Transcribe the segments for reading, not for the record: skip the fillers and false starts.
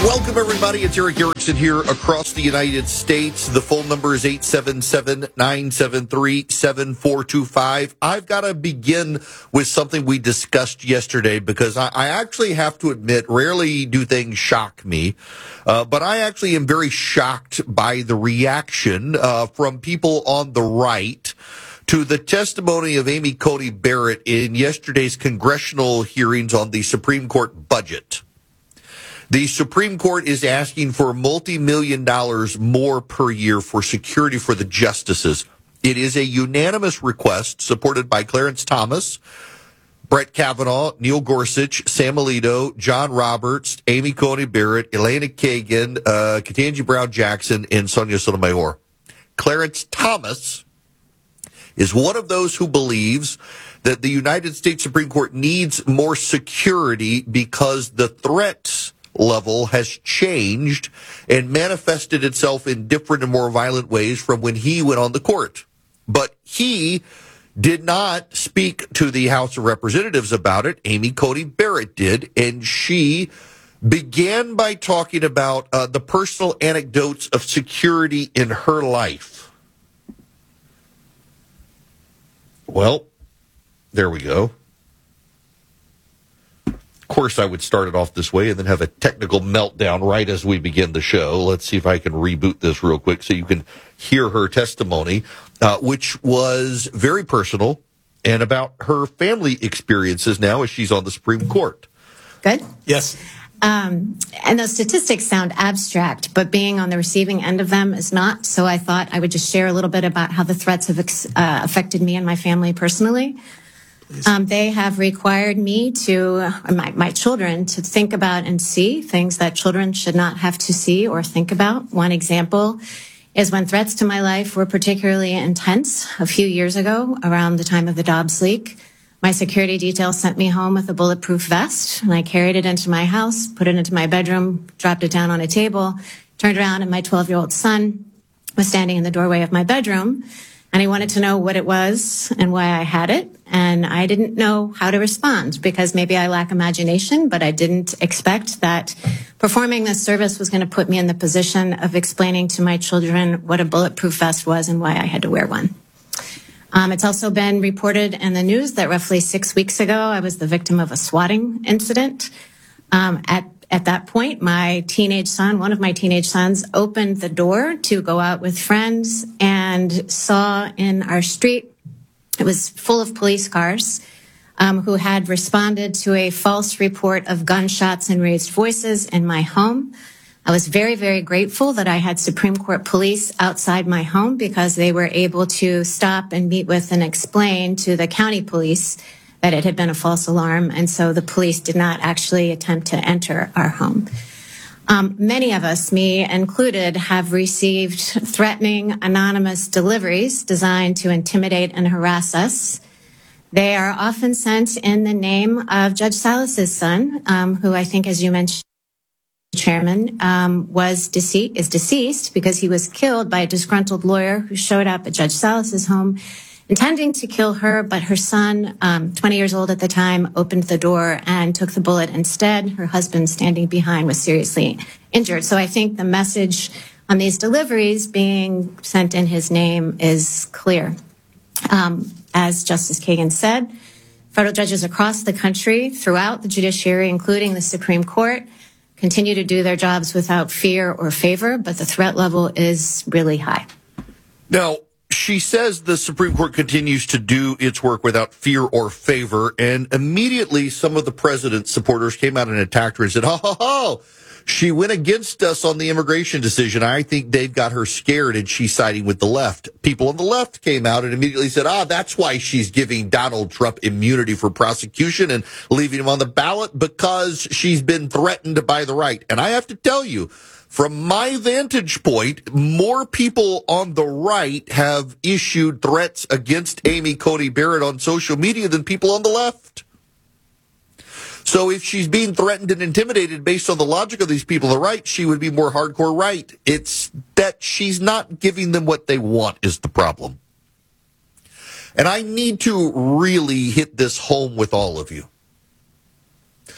Welcome, everybody. It's Eric Erickson here across the United States. The phone number is 877-973-7425. I've got to begin with something we discussed yesterday because I actually have to admit, rarely do things shock me, but I actually am very shocked by the reaction from people on the right to the testimony of Amy Coney Barrett in yesterday's congressional hearings on the Supreme Court budget. The Supreme Court is asking for multi-million dollars more per year for security for the justices. It is a unanimous request supported by Clarence Thomas, Brett Kavanaugh, Neil Gorsuch, Sam Alito, John Roberts, Amy Coney Barrett, Elena Kagan, Ketanji Brown Jackson, and Sonia Sotomayor. Clarence Thomas is one of those who believes that the United States Supreme Court needs more security because the threats level has changed and manifested itself in different and more violent ways from when he went on the court. But he did not speak to the House of Representatives about it. Amy Coney Barrett did, and she began by talking about the personal anecdotes of security in her life. Well, there we go. Of course, I would start it off this way and then have a technical meltdown right as we begin the show. Let's see if I can reboot this real quick so you can hear her testimony, which was very personal and about her family experiences now as she's on the Supreme Court. Good? Yes. And those statistics sound abstract, but being on the receiving end of them is not. So I thought I would just share a little bit about how the threats have affected me and my family personally. They have required me to, my children, to think about and see things that children should not have to see or think about. One example is when threats to my life were particularly intense a few years ago around the time of the Dobbs leak. My security detail sent me home with a bulletproof vest, and I carried it into my house, put it into my bedroom, dropped it down on a table, turned around, and my 12-year-old son was standing in the doorway of my bedroom. And he wanted to know what it was and why I had it. And I didn't know how to respond because maybe I lack imagination, but I didn't expect that performing this service was going to put me in the position of explaining to my children what a bulletproof vest was and why I had to wear one. It's also been reported in the news that roughly 6 weeks ago, I was the victim of a swatting incident. At that point, my teenage son, one of my teenage sons, opened the door to go out with friends and saw in our street, it was full of police cars who had responded to a false report of gunshots and raised voices in my home. I was very, very grateful that I had Supreme Court police outside my home because they were able to stop and meet with and explain to the county police that it had been a false alarm, and so the police did not actually attempt to enter our home. Many of us, me included, have received threatening anonymous deliveries designed to intimidate and harass us. They are often sent in the name of Judge Salas's son, who I think, as you mentioned, Chairman, is deceased because he was killed by a disgruntled lawyer who showed up at Judge Salas's home intending to kill her, but her son, 20 years old at the time, opened the door and took the bullet instead. Her husband, standing behind, was seriously injured. So I think the message on these deliveries being sent in his name is clear. As Justice Kagan said, federal judges across the country, throughout the judiciary, including the Supreme Court, continue to do their jobs without fear or favor, but the threat level is really high. Now, she says the Supreme Court continues to do its work without fear or favor, and immediately some of the president's supporters came out and attacked her and said, ho, she went against us on the immigration decision. I think they've got her scared and she's siding with the left. People on the left came out and immediately said, that's why she's giving Donald Trump immunity for prosecution and leaving him on the ballot because she's been threatened by the right. And I have to tell you, from my vantage point, more people on the right have issued threats against Amy Coney Barrett on social media than people on the left. So if she's being threatened and intimidated based on the logic of these people on the right, she would be more hardcore right. It's that she's not giving them what they want is the problem. And I need to really hit this home with all of you.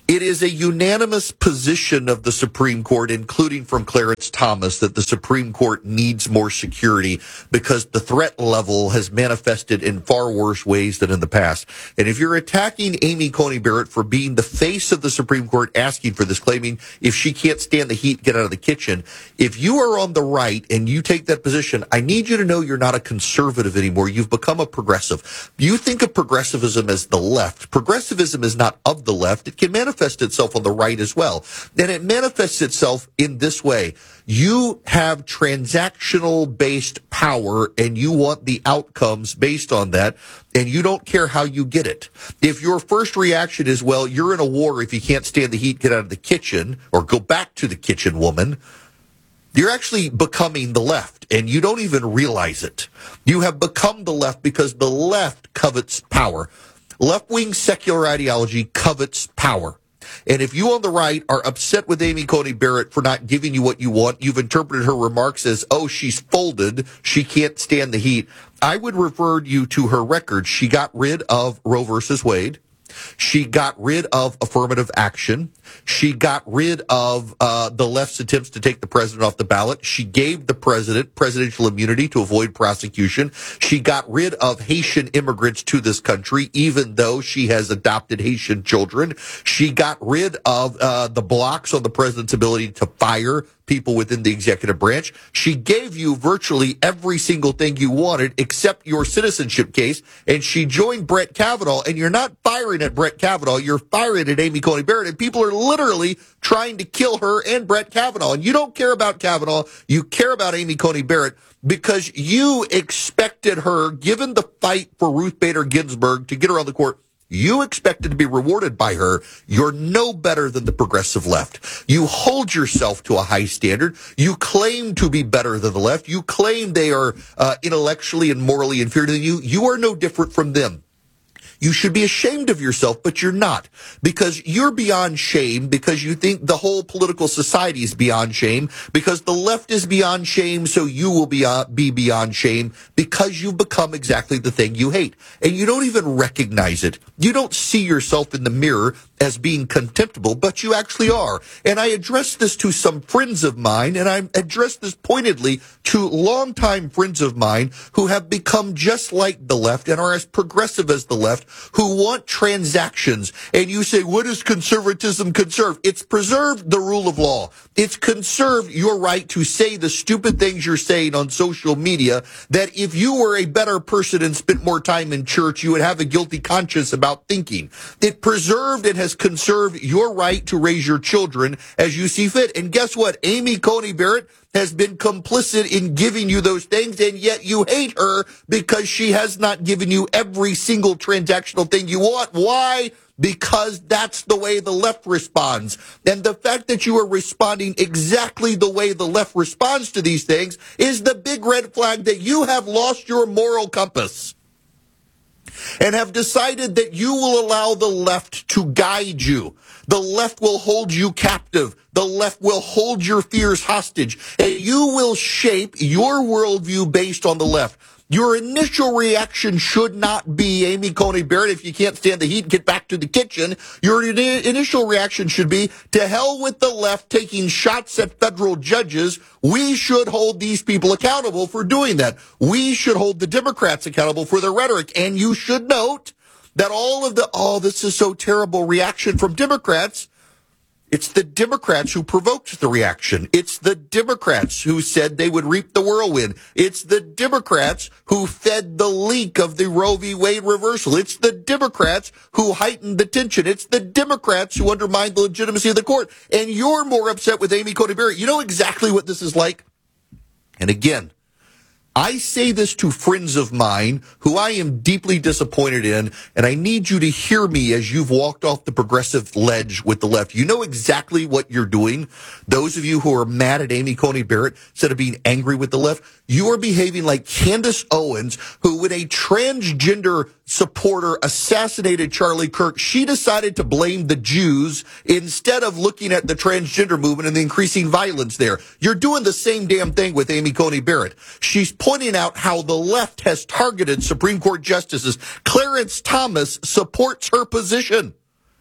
It is a unanimous position of the Supreme Court, including from Clarence Thomas, that the Supreme Court needs more security because the threat level has manifested in far worse ways than in the past. And if you're attacking Amy Coney Barrett for being the face of the Supreme Court asking for this, claiming if she can't stand the heat, get out of the kitchen, if you are on the right and you take that position, I need you to know you're not a conservative anymore. You've become a progressive. You think of progressivism as the left. Progressivism is not of the left. It can manifest itself on the right as well. And it manifests itself in this way. You have transactional based power and you want the outcomes based on that, and you don't care how you get it. If your first reaction is, well, you're in a war, if you can't stand the heat, get out of the kitchen or go back to the kitchen, woman, you're actually becoming the left, and you don't even realize it. You have become the left because the left covets power. Left-wing secular ideology covets power. And if you on the right are upset with Amy Coney Barrett for not giving you what you want, you've interpreted her remarks as, oh, she's folded, she can't stand the heat. I would refer you to her record. She got rid of Roe versus Wade. She got rid of affirmative action. She got rid of the left's attempts to take the president off the ballot. She gave the president presidential immunity to avoid prosecution. She got rid of Haitian immigrants to this country, even though she has adopted Haitian children. She got rid of the blocks on the president's ability to fire people within the executive branch. She gave you virtually every single thing you wanted except your citizenship case, and she joined Brett Kavanaugh, and you're not firing at Brett Kavanaugh, you're firing at Amy Coney Barrett, and people are literally trying to kill her and Brett Kavanaugh. And you don't care about Kavanaugh, you care about Amy Coney Barrett because you expected her, given the fight for Ruth Bader Ginsburg to get her on the court, you expected to be rewarded by her. You're no better than the progressive left. You hold yourself to a high standard. You claim to be better than the left. You claim they are intellectually and morally inferior than you. You are no different from them. You should be ashamed of yourself, but you're not, because you're beyond shame, because you think the whole political society is beyond shame, because the left is beyond shame, so you will be beyond shame, because you've become exactly the thing you hate. And you don't even recognize it. You don't see yourself in the mirror as being contemptible, but you actually are. And I addressed this to some friends of mine, and I addressed this pointedly to longtime friends of mine who have become just like the left and are as progressive as the left, who want transactions. And you say, what does conservatism conserve? It's preserved the rule of law. It's conserved your right to say the stupid things you're saying on social media, that if you were a better person and spent more time in church, you would have a guilty conscience about thinking. It preserved and has conserved your right to raise your children as you see fit. And guess what? Amy Coney Barrett has been complicit in giving you those things, and yet you hate her because she has not given you every single transactional thing you want. Why? Because that's the way the left responds. And the fact that you are responding exactly the way the left responds to these things is the big red flag that you have lost your moral compass and have decided that you will allow the left to guide you. The left will hold you captive. The left will hold your fears hostage. And you will shape your worldview based on the left. Your initial reaction should not be, Amy Coney Barrett, if you can't stand the heat, get back to the kitchen. Your initial reaction should be, to hell with the left taking shots at federal judges. We should hold these people accountable for doing that. We should hold the Democrats accountable for their rhetoric. And you should note that all of the, oh, this is so terrible reaction from Democrats, it's the Democrats who provoked the reaction. It's the Democrats who said they would reap the whirlwind. It's the Democrats who fed the leak of the Roe v. Wade reversal. It's the Democrats who heightened the tension. It's the Democrats who undermined the legitimacy of the court. And you're more upset with Amy Coney Barrett. You know exactly what this is like. And again, I say this to friends of mine who I am deeply disappointed in, and I need you to hear me as you've walked off the progressive ledge with the left. You know exactly what you're doing. Those of you who are mad at Amy Coney Barrett, instead of being angry with the left, you are behaving like Candace Owens, who, when a transgender supporter assassinated Charlie Kirk, she decided to blame the Jews instead of looking at the transgender movement and the increasing violence there. You're doing the same damn thing with Amy Coney Barrett. She's pointing out how the left has targeted Supreme Court justices. Clarence Thomas supports her position.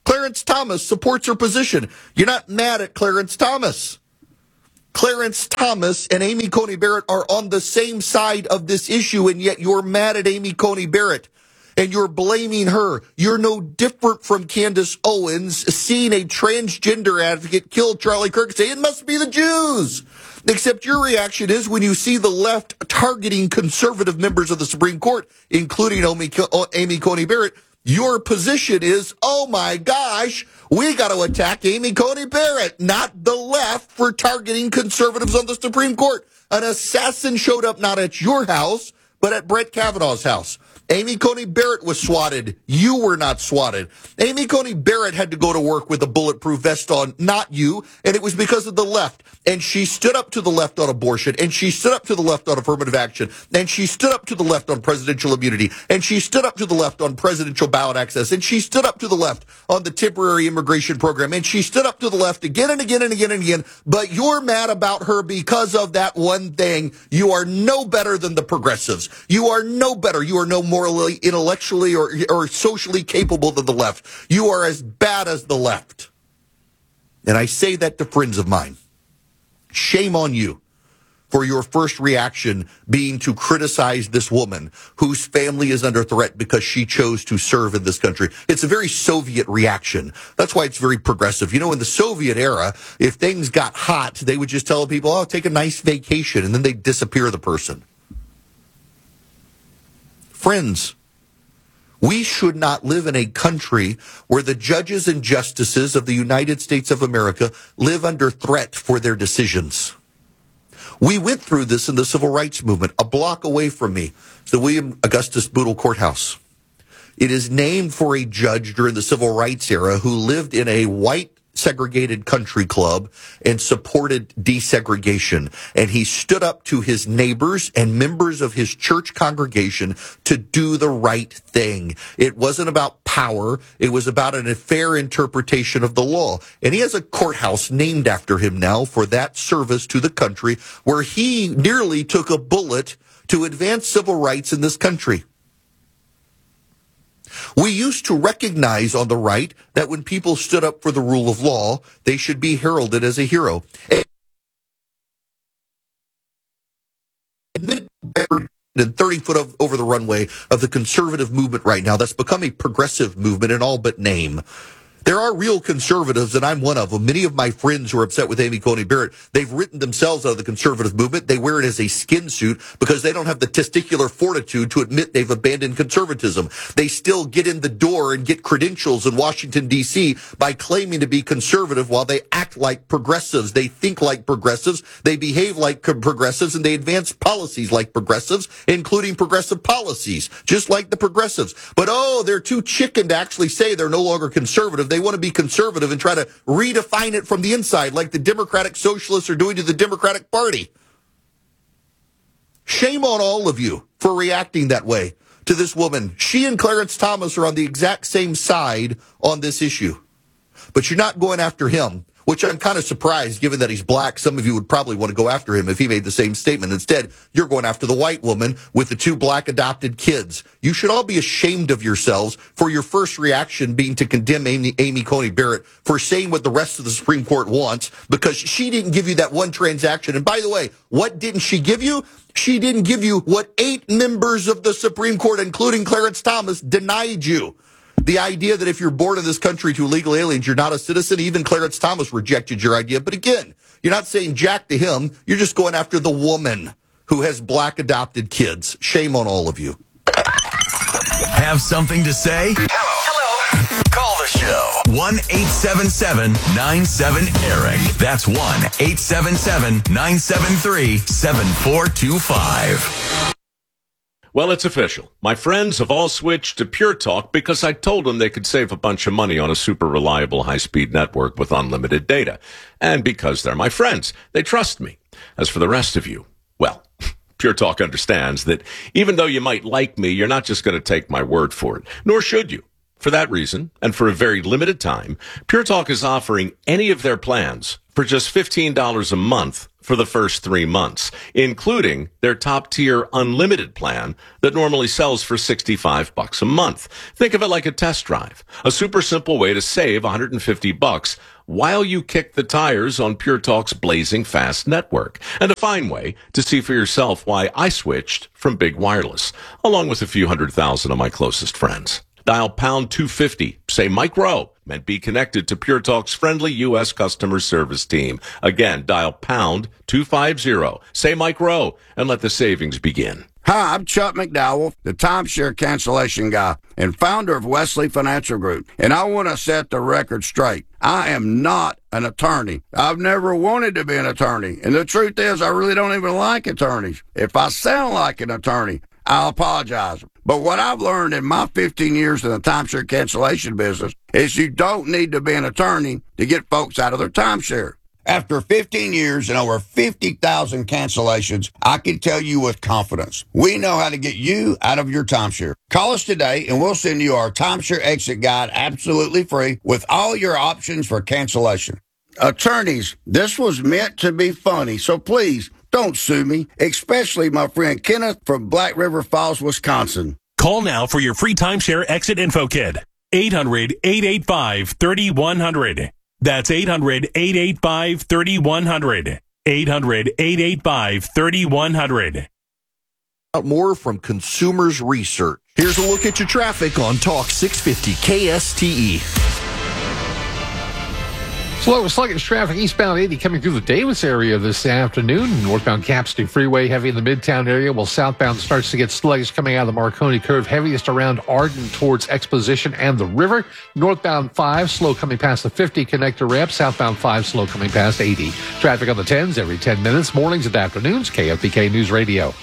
Clarence Thomas supports her position. You're not mad at Clarence Thomas. Clarence Thomas and Amy Coney Barrett are on the same side of this issue, and yet you're mad at Amy Coney Barrett. And you're blaming her. You're no different from Candace Owens seeing a transgender advocate kill Charlie Kirk and say, it must be the Jews. Except your reaction is when you see the left targeting conservative members of the Supreme Court, including Amy Coney Barrett, your position is, oh my gosh, we got to attack Amy Coney Barrett, not the left for targeting conservatives on the Supreme Court. An assassin showed up not at your house, but at Brett Kavanaugh's house. Amy Coney Barrett was swatted. You were not swatted. Amy Coney Barrett had to go to work with a bulletproof vest on, not you, and it was because of the left. And she stood up to the left on abortion, and she stood up to the left on affirmative action, and she stood up to the left on presidential immunity, and she stood up to the left on presidential ballot access, and she stood up to the left on the temporary immigration program, and she stood up to the left again and again and again and again. But you're mad about her because of that one thing. You are no better than the progressives. You are no better. You are no morally, intellectually, or socially capable than the left. You are as bad as the left. And I say that to friends of mine. Shame on you for your first reaction being to criticize this woman whose family is under threat because she chose to serve in this country. It's a very Soviet reaction. That's why it's very progressive. You know, in the Soviet era, if things got hot, they would just tell people, oh, take a nice vacation, and then they'd disappear the person. Friends, we should not live in a country where the judges and justices of the United States of America live under threat for their decisions. We went through this in the civil rights movement. A block away from me, the William Augustus Boodle Courthouse. It is named for a judge during the civil rights era who lived in a white segregated country club and supported desegregation. And he stood up to his neighbors and members of his church congregation to do the right thing. It wasn't about power. It was about a fair interpretation of the law. And he has a courthouse named after him now for that service to the country, where he nearly took a bullet to advance civil rights in this country. We used to recognize on the right that when people stood up for the rule of law, they should be heralded as a hero. And 30 foot over the runway of the conservative movement right now that's become a progressive movement in all but name. There are real conservatives, and I'm one of them. Many of my friends who are upset with Amy Coney Barrett, they've written themselves out of the conservative movement. They wear it as a skin suit because they don't have the testicular fortitude to admit they've abandoned conservatism. They still get in the door and get credentials in Washington, D.C. by claiming to be conservative while they act like progressives. They think like progressives, they behave like progressives, and they advance policies like progressives, including progressive policies, just like the progressives. But, they're too chicken to actually say they're no longer conservative. They want to be conservative and try to redefine it from the inside, like the Democratic Socialists are doing to the Democratic Party. Shame on all of you for reacting that way to this woman. She and Clarence Thomas are on the exact same side on this issue. But you're not going after him, which I'm kind of surprised, given that he's black. Some of you would probably want to go after him if he made the same statement. Instead, you're going after the white woman with the 2 black adopted kids. You should all be ashamed of yourselves for your first reaction being to condemn Amy Coney Barrett for saying what the rest of the Supreme Court wants, because she didn't give you that one transaction. And by the way, what didn't she give you? She didn't give you what 8 members of the Supreme Court, including Clarence Thomas, denied you. The idea that if you're born in this country to illegal aliens, you're not a citizen. Even Clarence Thomas rejected your idea. But again, you're not saying jack to him. You're just going after the woman who has black adopted kids. Shame on all of you. Have something to say? Hello. Call the show. 1-877-97-ERIC. That's 1-877-973-7425. Well, it's official. My friends have all switched to Pure Talk because I told them they could save a bunch of money on a super reliable high-speed network with unlimited data. And because they're my friends, they trust me. As for the rest of you, well, Pure Talk understands that even though you might like me, you're not just going to take my word for it, nor should you. For that reason, and for a very limited time, Pure Talk is offering any of their plans for just $15 a month for the first 3 months, including their top-tier unlimited plan that normally sells for $65 a month. Think of it like a test drive, a super simple way to save $150 while you kick the tires on Pure Talk's blazing fast network, and a fine way to see for yourself why I switched from Big Wireless, along with a few 100,000 of my closest friends. Dial pound 250, say Mike Rowe, and be connected to Pure Talk's friendly U.S. customer service team. Again, dial pound 250, say Mike Rowe, and let the savings begin. Hi, I'm Chuck McDowell, the timeshare cancellation guy and founder of Wesley Financial Group, and I want to set the record straight. I am not an attorney. I've never wanted to be an attorney, and the truth is I really don't even like attorneys. If I sound like an attorney, I'll apologize. But what I've learned in my 15 years in the timeshare cancellation business is you don't need to be an attorney to get folks out of their timeshare. After 15 years and over 50,000 cancellations, I can tell you with confidence, we know how to get you out of your timeshare. Call us today and we'll send you our timeshare exit guide absolutely free with all your options for cancellation. Attorneys, this was meant to be funny, so please don't sue me, especially my friend Kenneth from Black River Falls, Wisconsin. Call now for your free timeshare exit info kit. 800-885-3100. That's 800-885-3100. 800-885-3100. More from Consumers Research. Here's a look at your traffic on Talk 650 KSTE. Slow and sluggish traffic eastbound 80 coming through the Davis area this afternoon. Northbound Capstan Freeway heavy in the Midtown area, while southbound starts to get sluggish coming out of the Marconi Curve. Heaviest around Arden towards Exposition and the river. Northbound 5 slow coming past the 50 connector ramp. Southbound 5 slow coming past 80. Traffic on the 10s every 10 minutes, mornings and afternoons. KFBK News Radio.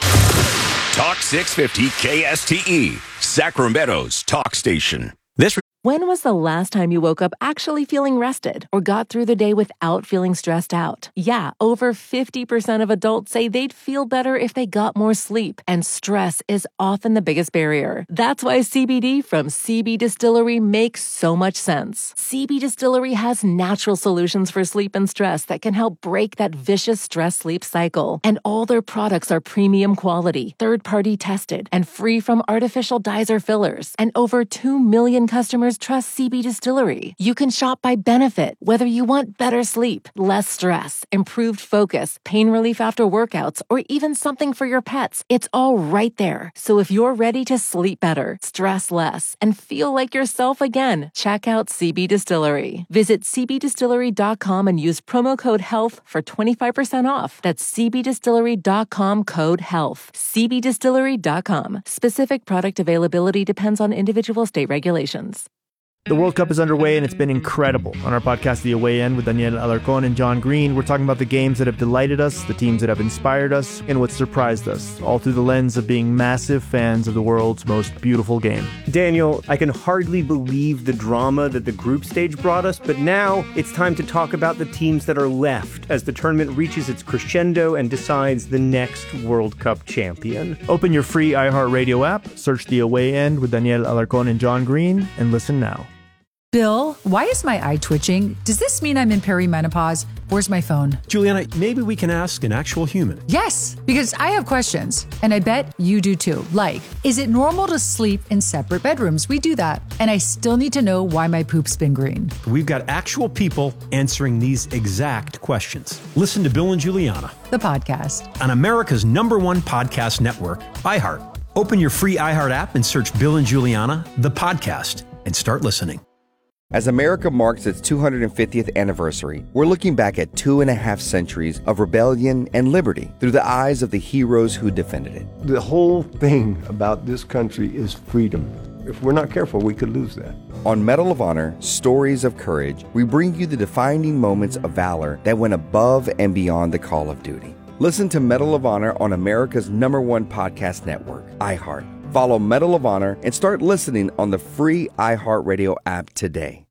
Talk 650 KSTE, Sacramento's talk station. When was the last time you woke up actually feeling rested or got through the day without feeling stressed out? Yeah, over 50% of adults say they'd feel better if they got more sleep, and stress is often the biggest barrier. That's why CBD from CB Distillery makes so much sense. CB Distillery has natural solutions for sleep and stress that can help break that vicious stress-sleep cycle. And all their products are premium quality, third-party tested, and free from artificial dyes or fillers. And over 2 million customers trust CB Distillery. You can shop by benefit, whether you want better sleep, less stress, improved focus, pain relief after workouts, or even something for your pets. It's all right there. So if you're ready to sleep better, stress less, and feel like yourself again, check out CB Distillery. Visit cbdistillery.com and use promo code HEALTH for 25% off. That's cbdistillery.com code HEALTH. cbdistillery.com. Specific product availability depends on individual state regulations. The World Cup is underway, and it's been incredible. On our podcast, The Away End, with Daniel Alarcón and John Green, we're talking about the games that have delighted us, the teams that have inspired us, and what surprised us, all through the lens of being massive fans of the world's most beautiful game. Daniel, I can hardly believe the drama that the group stage brought us, but now it's time to talk about the teams that are left as the tournament reaches its crescendo and decides the next World Cup champion. Open your free iHeartRadio app, search The Away End with Daniel Alarcón and John Green, and listen now. Bill, why is my eye twitching? Does this mean I'm in perimenopause? Where's my phone? Juliana, maybe we can ask an actual human. Yes, because I have questions, and I bet you do too. Like, is it normal to sleep in separate bedrooms? We do that. And I still need to know why my poop's been green. We've got actual people answering these exact questions. Listen to Bill and Juliana, the podcast, on America's #1 podcast network, iHeart. Open your free iHeart app and search Bill and Juliana, the podcast, and start listening. As America marks its 250th anniversary, we're looking back at 2.5 centuries of rebellion and liberty through the eyes of the heroes who defended it. The whole thing about this country is freedom. If we're not careful, we could lose that. On Medal of Honor, Stories of Courage, we bring you the defining moments of valor that went above and beyond the call of duty. Listen to Medal of Honor on America's #1 podcast network, iHeart. Follow Medal of Honor and start listening on the free iHeartRadio app today.